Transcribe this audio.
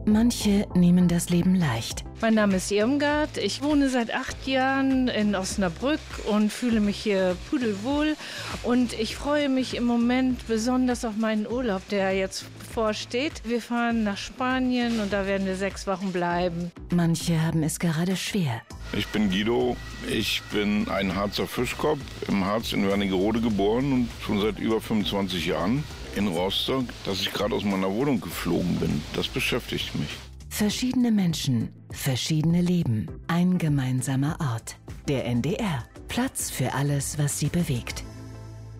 Manche nehmen das Leben leicht. Mein Name ist Irmgard. Ich wohne seit 8 Jahren in Osnabrück und fühle mich hier pudelwohl. Und ich freue mich im Moment besonders auf meinen Urlaub, der jetzt bevorsteht. Wir fahren nach Spanien und da werden wir 6 Wochen bleiben. Manche haben es gerade schwer. Ich bin Guido, ich bin ein Harzer Fischkopf, im Harz in Wernigerode geboren und schon seit über 25 Jahren in Rostock, dass ich gerade aus meiner Wohnung geflogen bin. Das beschäftigt mich. Verschiedene Menschen, verschiedene Leben, ein gemeinsamer Ort. Der NDR. Platz für alles, was sie bewegt.